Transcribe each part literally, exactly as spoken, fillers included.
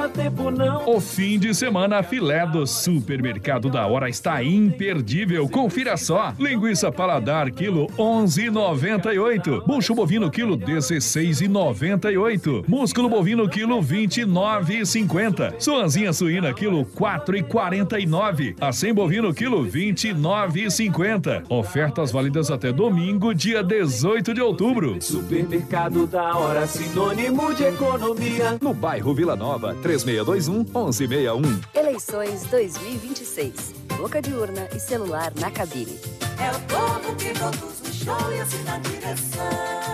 tempo não. O fim de semana filé do Supermercado da Hora está imperdível. Confira só. Linguiça paladar quilo onze e noventa e oito. Bucho bovino quilo dezesseis e noventa e oito. Músculo bovino quilo vinte e nove e cinquenta. Suanzinha suína quilo quatro e quarenta e nove. Acém bovino quilo vinte e nove e cinquenta. Ofertas válidas até domingo, dia dezoito de outubro. Supermercado da Hora, sinônimo de economia. No bairro Vila Nova, três seis dois um, um um seis um. Eleições dois mil e vinte e seis. Boca de urna e celular na cabine. É o povo que produz o show e assim na direção.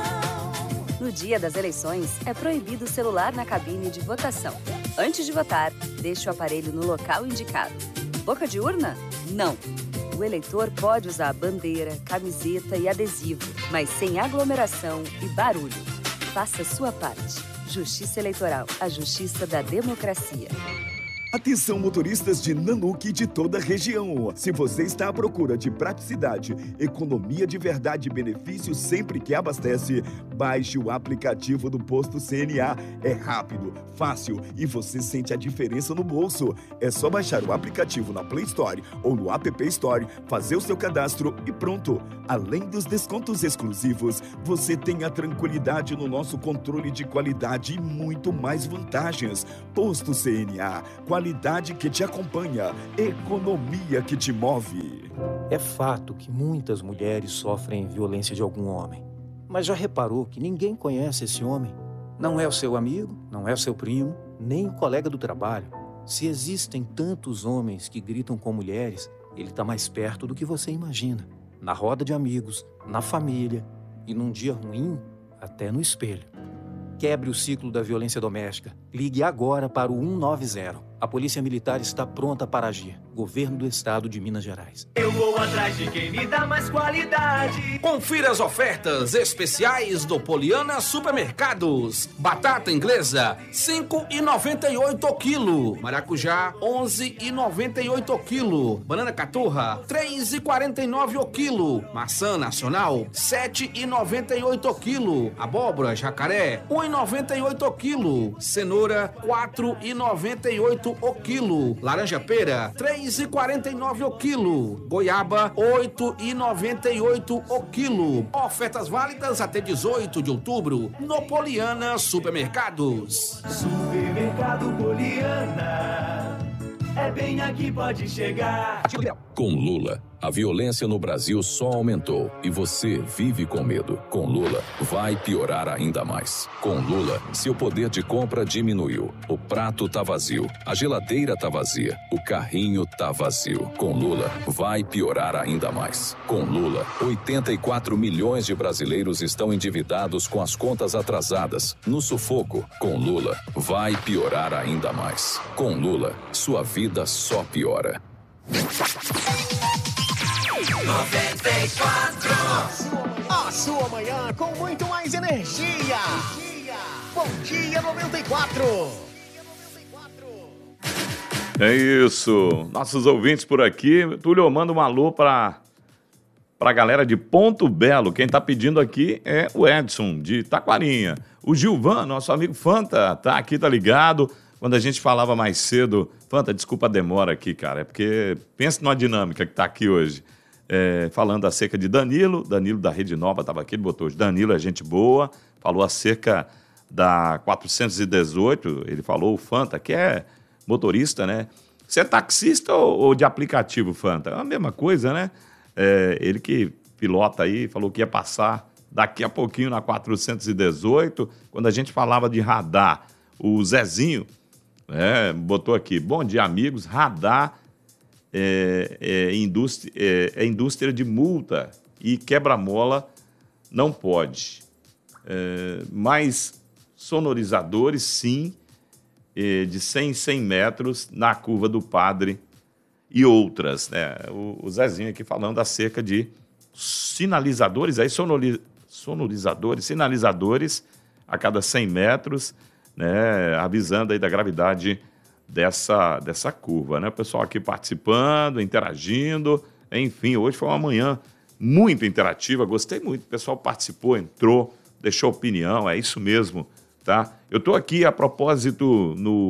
No dia das eleições, é proibido o celular na cabine de votação. Antes de votar, deixe o aparelho no local indicado. Boca de urna? Não. O eleitor pode usar bandeira, camiseta e adesivo, mas sem aglomeração e barulho. Faça sua parte. Justiça Eleitoral, a justiça da democracia. Atenção, motoristas de Nanuque de toda a região. Se você está à procura de praticidade, economia de verdade e benefícios sempre que abastece, baixe o aplicativo do Posto C N A. É rápido, fácil e você sente a diferença no bolso. É só baixar o aplicativo na Play Store ou no App Store, fazer o seu cadastro e pronto. Além dos descontos exclusivos, você tem a tranquilidade no nosso controle de qualidade e muito mais vantagens. Posto C N A, qualidade que te acompanha, economia que te move. É fato que muitas mulheres sofrem violência de algum homem. Mas já reparou que ninguém conhece esse homem? Não é o seu amigo, não é o seu primo, nem o colega do trabalho. Se existem tantos homens que gritam com mulheres, ele está mais perto do que você imagina. Na roda de amigos, na família e num dia ruim, até no espelho. Quebre o ciclo da violência doméstica. Ligue agora para o um nove zero. A Polícia Militar está pronta para agir. Governo do Estado de Minas Gerais. Eu vou atrás de quem me dá mais qualidade. Confira as ofertas especiais do Poliana Supermercados. Batata inglesa, cinco e noventa e oito o quilo. Maracujá, onze e noventa e oito o quilo. Banana caturra, três e quarenta e nove o quilo. Maçã nacional, sete e noventa e oito o quilo. Abóbora jacaré, um e noventa e oito o quilo. Cenoura, quatro e noventa e oito o quilo. Laranja pera, três e quarenta e nove o quilo. Goiaba, oito e noventa e oito o quilo. Ofertas válidas até dezoito de outubro no Poliana Supermercados. Supermercado Poliana, é bem aqui, pode chegar. Com Lula, a violência no Brasil só aumentou e você vive com medo. Com Lula, vai piorar ainda mais. Com Lula, seu poder de compra diminuiu. O prato tá vazio, a geladeira tá vazia, o carrinho tá vazio. Com Lula, vai piorar ainda mais. Com Lula, oitenta e quatro milhões de brasileiros estão endividados com as contas atrasadas, no sufoco. Com Lula, vai piorar ainda mais. Com Lula, sua vida só piora. noventa e quatro. A sua manhã com muito mais energia. Bom dia, noventa e quatro. É isso. Nossos ouvintes por aqui. Túlio, manda um alô para a galera de Ponto Belo. Quem está pedindo aqui é o Edson, de Taquarinha. O Gilvan, nosso amigo Fanta, tá aqui, tá ligado. Quando a gente falava mais cedo... Fanta, desculpa a demora aqui, cara. É porque pensa numa dinâmica que tá aqui hoje. É, falando acerca de Danilo. Danilo da Rede Nova estava aqui, ele botou hoje. Danilo é gente boa. Falou acerca da quatrocentos e dezoito. Ele falou, o Fanta, que é motorista, né? Você é taxista ou, ou de aplicativo, Fanta? É a mesma coisa, né? É, ele que pilota aí, falou que ia passar daqui a pouquinho na quatrocentos e dezoito. Quando a gente falava de radar, o Zezinho... É, botou aqui, bom dia, amigos, radar é, é, indústria, é, é indústria de multa e quebra-mola não pode. É, mas sonorizadores, sim, é, de cem em cem metros na curva do Padre e outras. Né? O, o Zezinho aqui falando acerca de sinalizadores, aí sonori, sonorizadores, sinalizadores a cada cem metros, né, avisando aí da gravidade dessa, dessa curva, né? O pessoal aqui participando, interagindo, enfim, hoje foi uma manhã muito interativa, gostei muito, o pessoal participou, entrou, deixou opinião, é isso mesmo, tá? Eu estou aqui a propósito no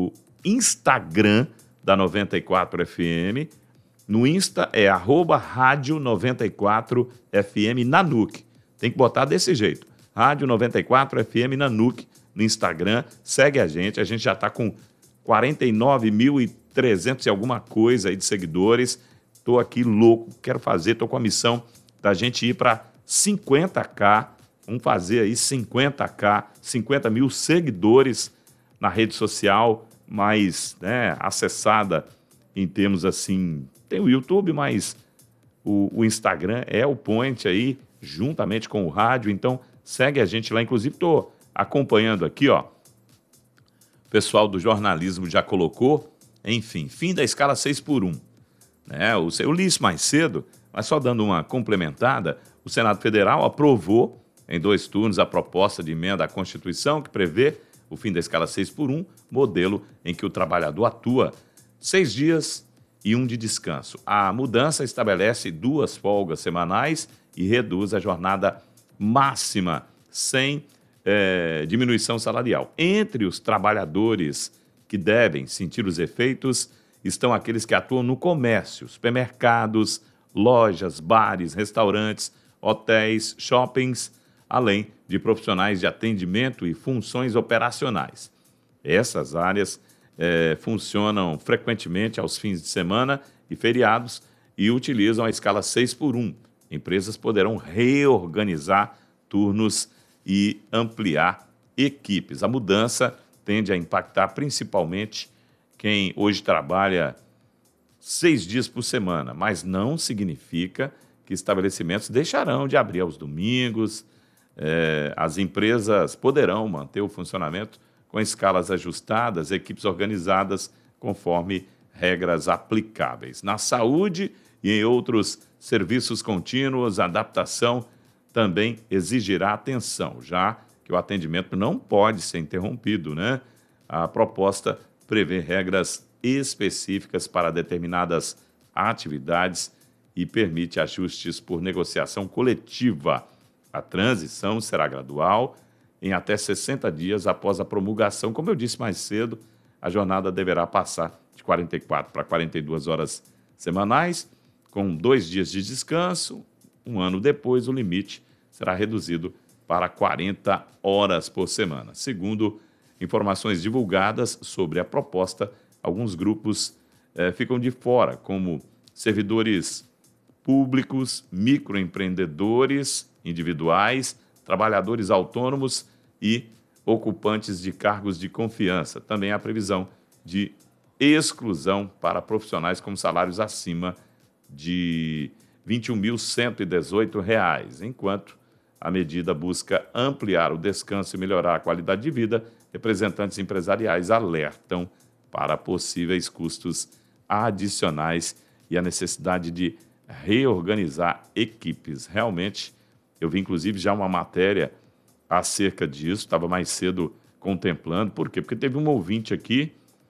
Instagram da noventa e quatro F M. No Insta é arroba rádio noventa e quatro F M Nanuc. Tem que botar desse jeito. Rádio noventa e quatro F M Nanuc no Instagram. Segue a gente. A gente já está com quarenta e nove mil e trezentos e alguma coisa aí de seguidores. Estou aqui louco, quero fazer, estou com a missão da gente ir para cinquenta K. Vamos fazer aí cinquenta K, cinquenta mil seguidores na rede social mais, né, acessada em termos assim. Tem o YouTube, mas o, o Instagram é o point aí, juntamente com o rádio. Então, segue a gente lá. Inclusive, estou acompanhando aqui, ó. O pessoal do jornalismo já colocou, enfim, fim da escala seis por um. Né? Eu li isso mais cedo, mas só dando uma complementada, o Senado Federal aprovou em dois turnos a proposta de emenda à Constituição que prevê o fim da escala seis por um, modelo em que o trabalhador atua seis dias e um de descanso. A mudança estabelece duas folgas semanais e reduz a jornada máxima sem é, diminuição salarial. Entre os trabalhadores que devem sentir os efeitos estão aqueles que atuam no comércio, supermercados, lojas, bares, restaurantes, hotéis, shoppings, além de profissionais de atendimento e funções operacionais. Essas áreas eh, funcionam frequentemente aos fins de semana e feriados e utilizam a escala seis por um. Empresas poderão reorganizar turnos e ampliar equipes. A mudança tende a impactar principalmente quem hoje trabalha seis dias por semana, mas não significa que estabelecimentos deixarão de abrir aos domingos. É, as empresas poderão manter o funcionamento com escalas ajustadas, equipes organizadas conforme regras aplicáveis. Na saúde e em outros serviços contínuos, a adaptação também exigirá atenção, já que o atendimento não pode ser interrompido, né? A proposta prevê regras específicas para determinadas atividades e permite ajustes por negociação coletiva. A transição será gradual, em até sessenta dias após a promulgação. Como eu disse mais cedo, a jornada deverá passar de quarenta e quatro para quarenta e duas horas semanais, com dois dias de descanso. Um ano depois, o limite será reduzido para quarenta horas por semana. Segundo informações divulgadas sobre a proposta, alguns grupos eh, ficam de fora, como servidores públicos, microempreendedores individuais, trabalhadores autônomos e ocupantes de cargos de confiança. Também há previsão de exclusão para profissionais com salários acima de vinte e um mil cento e dezoito reais, enquanto a medida busca ampliar o descanso e melhorar a qualidade de vida. Representantes empresariais alertam para possíveis custos adicionais e a necessidade de reorganizar equipes. Realmente, eu vi inclusive já uma matéria acerca disso, estava mais cedo contemplando. Por quê? Porque teve um ouvinte aqui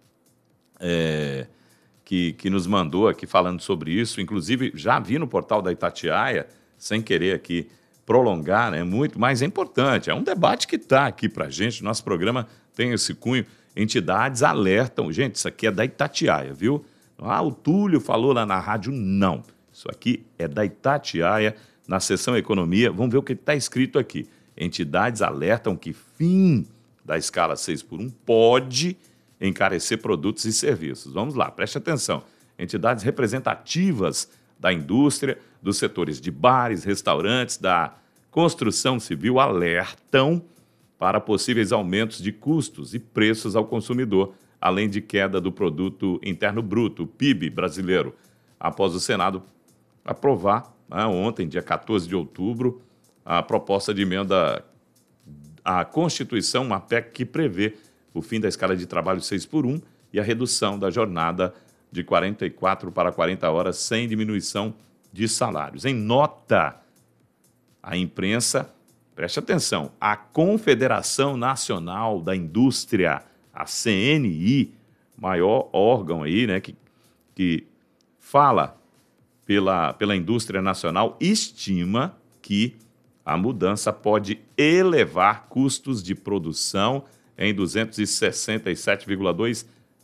é, que, que nos mandou aqui falando sobre isso. Inclusive, já vi no portal da Itatiaia, sem querer aqui prolongar, né, muito, mas é importante. É um debate que está aqui para a gente. Nosso programa tem esse cunho. Entidades alertam. Gente, isso aqui é da Itatiaia, viu? Ah, o Túlio falou lá na rádio. Não. Isso aqui é da Itatiaia, na seção Economia. Vamos ver o que está escrito aqui. Entidades alertam que fim da escala seis por um pode encarecer produtos e serviços. Vamos lá, preste atenção. Entidades representativas da indústria, dos setores de bares, restaurantes, da construção civil alertam para possíveis aumentos de custos e preços ao consumidor, além de queda do produto interno bruto, o P I B brasileiro, após o Senado aprovar, né, ontem, dia quatorze de outubro, a proposta de emenda à Constituição, uma P E C que prevê o fim da escala de trabalho seis por um e a redução da jornada de quarenta e quatro para quarenta horas sem diminuição de salários. Em nota, a imprensa, preste atenção, a Confederação Nacional da Indústria, a C N I, maior órgão aí, né, que, que fala pela, pela indústria nacional, estima que a mudança pode elevar custos de produção em duzentos e sessenta e sete vírgula dois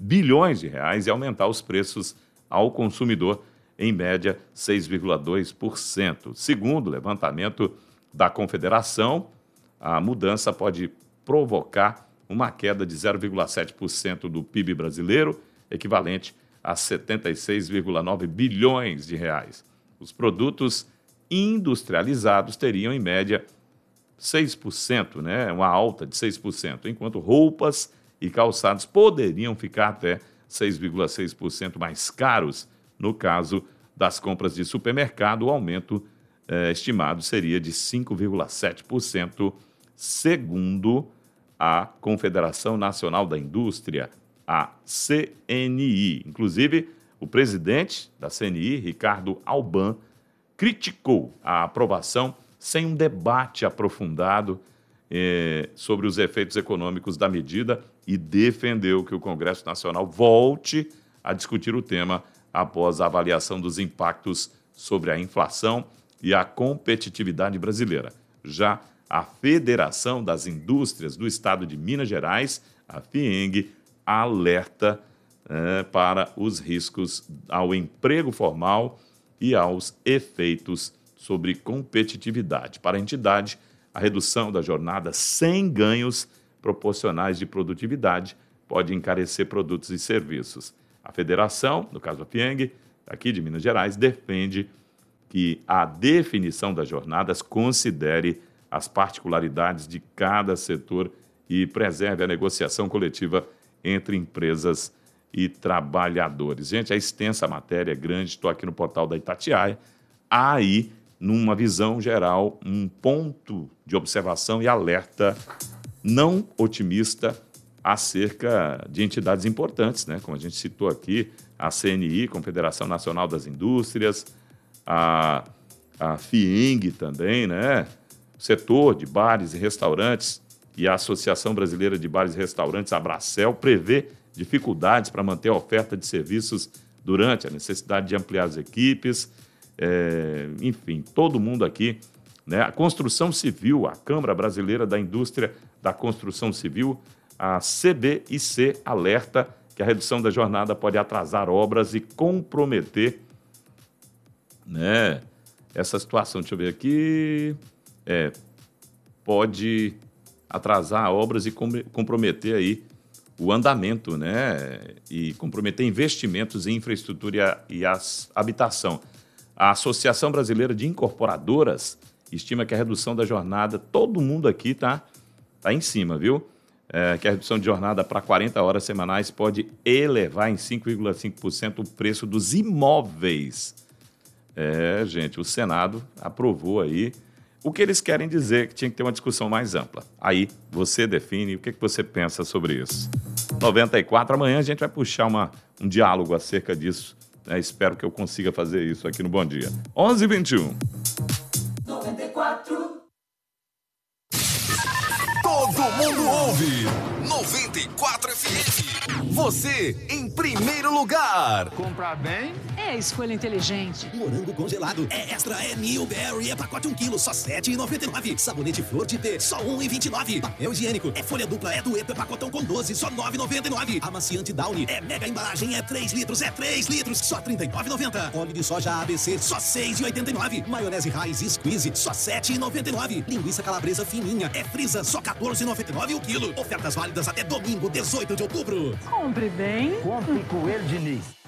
bilhões de reais e aumentar os preços ao consumidor em média seis vírgula dois por cento. Segundo o levantamento da Confederação, a mudança pode provocar uma queda de zero vírgula sete por cento do P I B brasileiro, equivalente a setenta e seis vírgula nove bilhões de reais. Os produtos industrializados teriam, em média, seis por cento, né? Uma alta de seis por cento, enquanto roupas e calçados poderiam ficar até seis vírgula seis por cento mais caros. No caso das compras de supermercado, o aumento eh, estimado seria de cinco vírgula sete por cento, segundo a Confederação Nacional da Indústria, a C N I. Inclusive, o presidente da C N I, Ricardo Alban, criticou a aprovação sem um debate aprofundado eh, sobre os efeitos econômicos da medida e defendeu que o Congresso Nacional volte a discutir o tema após a avaliação dos impactos sobre a inflação e a competitividade brasileira. Já a Federação das Indústrias do Estado de Minas Gerais, a FIENG, alerta eh, para os riscos ao emprego formal e aos efeitos sobre competitividade. Para a entidade, a redução da jornada sem ganhos proporcionais de produtividade pode encarecer produtos e serviços. A federação, no caso a FIENG, aqui de Minas Gerais, defende que a definição das jornadas considere as particularidades de cada setor e preserve a negociação coletiva entre empresas e trabalhadores. Gente, é extensa a matéria, é grande, estou aqui no portal da Itatiaia. Há aí, numa visão geral, um ponto de observação e alerta não otimista acerca de entidades importantes, né? Como a gente citou aqui, a C N I, Confederação Nacional das Indústrias, a, a FIENG também, né? O setor de bares e restaurantes e a Associação Brasileira de Bares e Restaurantes, a Abracel, prevê dificuldades para manter a oferta de serviços durante a necessidade de ampliar as equipes, é, enfim, todo mundo aqui, né? A construção civil, a Câmara Brasileira da Indústria da Construção Civil, a C B I C, alerta que a redução da jornada pode atrasar obras e comprometer, né, essa situação. Deixa eu ver aqui. É, pode atrasar obras e comprometer aí o andamento, né, e comprometer investimentos em infraestrutura e, a, e a habitação. A Associação Brasileira de Incorporadoras estima que a redução da jornada, todo mundo aqui tá, tá em cima, viu? É, que a redução de jornada para quarenta horas semanais pode elevar em cinco vírgula cinco por cento o preço dos imóveis. É, gente, o Senado aprovou aí. O que eles querem dizer que tinha que ter uma discussão mais ampla. Aí você define o que, que você pensa sobre isso. noventa e quatro, amanhã a gente vai puxar uma, um diálogo acerca disso. Né? Espero que eu consiga fazer isso aqui no Bom Dia. onze e vinte e um. noventa e quatro. Todo mundo ouve noventa e quatro F M. Você em primeiro lugar. Comprar bem é escolha inteligente. Morango congelado é extra, é Newberry, é pacote um quilo, só sete reais e noventa e nove centavos. Sabonete Flor de T, só um real e vinte e nove centavos. Papel higiênico é folha dupla, é dueto, é pacotão com doze, só nove reais e noventa e nove centavos. Amaciante Downy é mega embalagem, é três litros, é três litros, só trinta e nove reais e noventa centavos. Óleo de soja A B C, só seis reais e oitenta e nove centavos. Maionese Raiz Squeeze, só sete reais e noventa e nove centavos. Linguiça calabresa fininha é frisa, só quatorze reais e noventa e nove centavos o quilo. Ofertas válidas até domingo, dezoito de outubro. Compre bem. Compre com ele, Diniz.